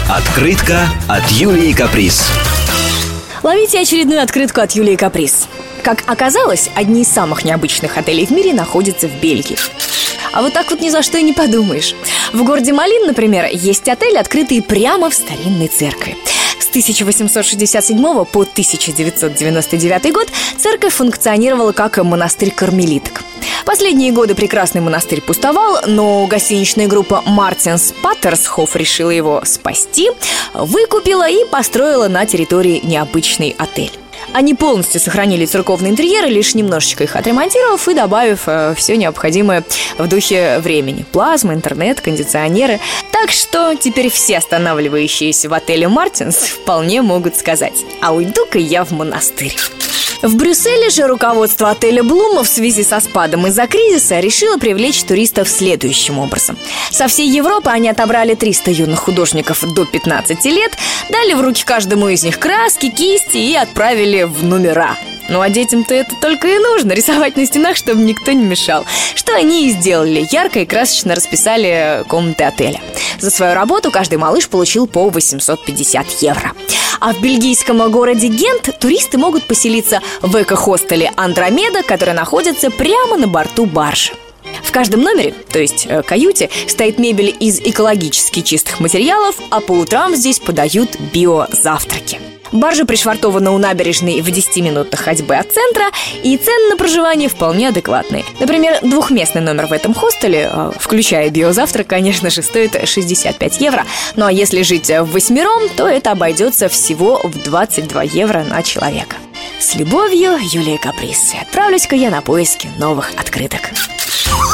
Открытка от Юлии Каприз. Ловите очередную открытку от Юлии Каприз. Как оказалось, одни из самых необычных отелей в мире находятся в Бельгии. А вот так вот ни за что и не подумаешь. В городе Малин, например, есть отель, открытый прямо в старинной церкви. С 1867 по 1999 год церковь функционировала как монастырь кармелиток. Последние годы прекрасный монастырь пустовал, но гостиничная группа Мартинс Паттерсхоф решила его спасти, выкупила и построила на территории необычный отель. Они полностью сохранили церковные интерьеры, лишь немножечко их отремонтировав и добавив все необходимое в духе времени. Плазма, интернет, кондиционеры. Так что теперь все останавливающиеся в отеле Мартинс вполне могут сказать: а уйду-ка я в монастырь. В Брюсселе же руководство отеля Блума в связи со спадом из-за кризиса решило привлечь туристов следующим образом. Со всей Европы они отобрали 300 юных художников до 15 лет, дали в руки каждому из них краски, кисти и отправили в номера. Ну а детям-то это только и нужно — рисовать на стенах, чтобы никто не мешал. Что они и сделали. Ярко и красочно расписали комнаты отеля. За свою работу каждый малыш получил по 850 евро. А в бельгийском городе Гент туристы могут поселиться в эко-хостеле «Андромеда», который находится прямо на борту баржи. В каждом номере, то есть каюте, стоит мебель из экологически чистых материалов, а по утрам здесь подают биозавтраки. Баржа пришвартована у набережной в 10 минутах ходьбы от центра, и цены на проживание вполне адекватные. Например, двухместный номер в этом хостеле, включая биозавтрак, конечно же, стоит 65 евро. Ну а если жить ввосьмером, то это обойдется всего в 22 евро на человека. С любовью, Юлия Каприз. Отправлюсь-ка я на поиски новых открыток.